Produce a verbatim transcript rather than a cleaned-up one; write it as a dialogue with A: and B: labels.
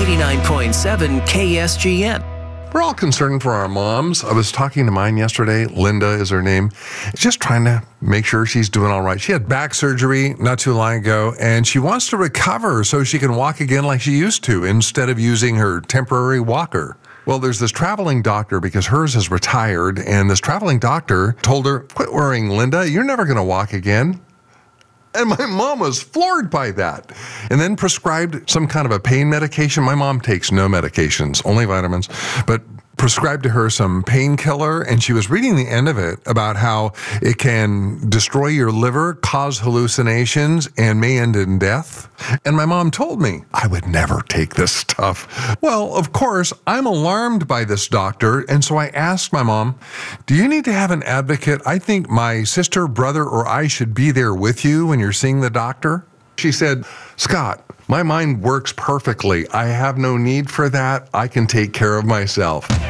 A: eighty-nine point seven K S G N.
B: We're all concerned for our moms. I was talking to mine yesterday. Linda is her name. Just trying to make sure she's doing all right. She had back surgery not too long ago, and she wants to recover so she can walk again like she used to instead of using her temporary walker. Well, there's this traveling doctor because hers is retired, and this traveling doctor told her, "Quit worrying, Linda. You're never going to walk again." And my mom was floored by that. And then prescribed some kind of a pain medication. My mom takes no medications, only vitamins, but prescribed to her some painkiller. And she was reading the end of it about how it can destroy your liver, cause hallucinations, and may end in death. And my mom told me I would never take this stuff. Well, of course, I'm alarmed by this doctor. And so I asked my mom, "Do you need to have an advocate? I think my sister, brother, or I should be there with you when you're seeing the doctor." She said, "Scott, my mind works perfectly. I have no need for that. I can take care of myself."